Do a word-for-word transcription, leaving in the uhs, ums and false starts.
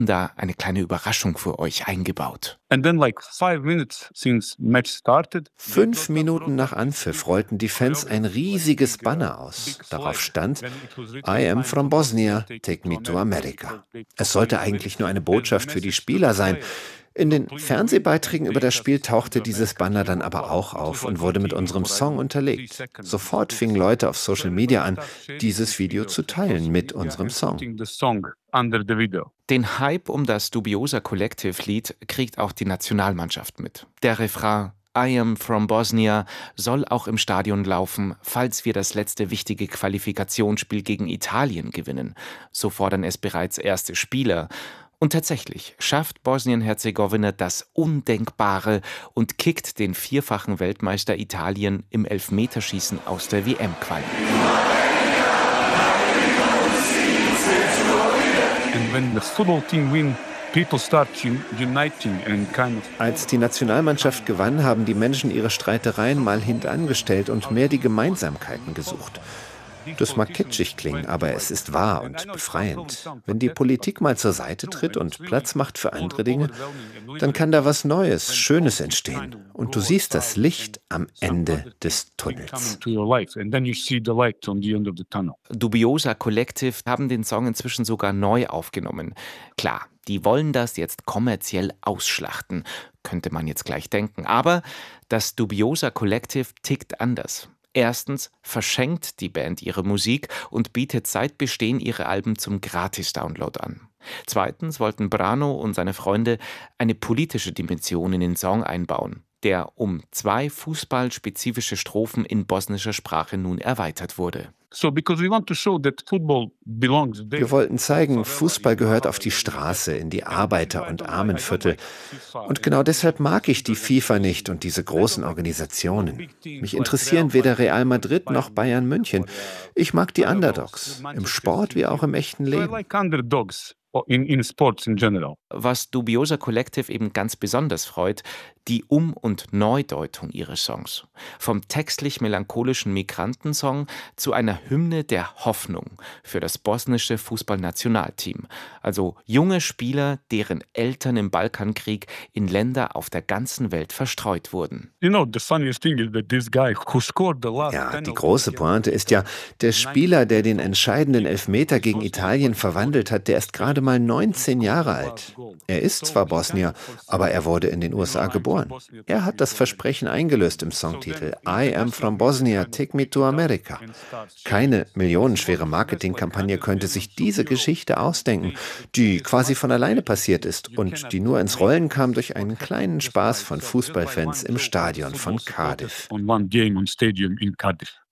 da eine kleine Überraschung für euch eingebaut. And then like five minutes since match started. Fünf Minuten nach Anpfiff rollten die Fans ein riesiges Banner aus. Darauf stand: I am from Bosnia, take me to America. Es sollte eigentlich nur eine Botschaft für die Spieler sein. In den Fernsehbeiträgen über das Spiel tauchte dieses Banner dann aber auch auf und wurde mit unserem Song unterlegt. Sofort fingen Leute auf Social Media an, dieses Video zu teilen mit unserem Song. Den Hype um das Dubiosa Collective-Lied kriegt auch die Nationalmannschaft mit. Der Refrain I am from Bosnia soll auch im Stadion laufen, falls wir das letzte wichtige Qualifikationsspiel gegen Italien gewinnen. So fordern es bereits erste Spieler. Und tatsächlich schafft Bosnien-Herzegowina das Undenkbare und kickt den vierfachen Weltmeister Italien im Elfmeterschießen aus der W M-Quali. Als die Nationalmannschaft gewann, haben die Menschen ihre Streitereien mal hintangestellt und mehr die Gemeinsamkeiten gesucht. Das mag kitschig klingen, aber es ist wahr und befreiend. Wenn die Politik mal zur Seite tritt und Platz macht für andere Dinge, dann kann da was Neues, Schönes entstehen. Und du siehst das Licht am Ende des Tunnels. Dubiosa Collective haben den Song inzwischen sogar neu aufgenommen. Klar, die wollen das jetzt kommerziell ausschlachten, könnte man jetzt gleich denken. Aber das Dubiosa Collective tickt anders. Erstens verschenkt die Band ihre Musik und bietet seit Bestehen ihre Alben zum Gratis-Download an. Zweitens wollten Brano und seine Freunde eine politische Dimension in den Song einbauen, der um zwei fußballspezifische Strophen in bosnischer Sprache nun erweitert wurde. Wir wollten zeigen, Fußball gehört auf die Straße, in die Arbeiter- und Armenviertel. Und genau deshalb mag ich die FIFA nicht und diese großen Organisationen. Mich interessieren weder Real Madrid noch Bayern München. Ich mag die Underdogs, im Sport wie auch im echten Leben. In, in sports in general. Was Dubiosa Collective eben ganz besonders freut, die Um- und Neudeutung ihres Songs. Vom textlich-melancholischen Migrantensong zu einer Hymne der Hoffnung für das bosnische Fußballnationalteam. Also junge Spieler, deren Eltern im Balkankrieg in Länder auf der ganzen Welt verstreut wurden. Ja, die große Pointe ist ja, der Spieler, der den entscheidenden Elfmeter gegen Italien verwandelt hat, der ist gerade mal neunzehn Jahre alt. Er ist zwar Bosnier, aber er wurde in den U S A geboren. Er hat das Versprechen eingelöst im Songtitel I am from Bosnia, take me to America. Keine millionenschwere Marketingkampagne könnte sich diese Geschichte ausdenken, die quasi von alleine passiert ist und die nur ins Rollen kam durch einen kleinen Spaß von Fußballfans im Stadion von Cardiff.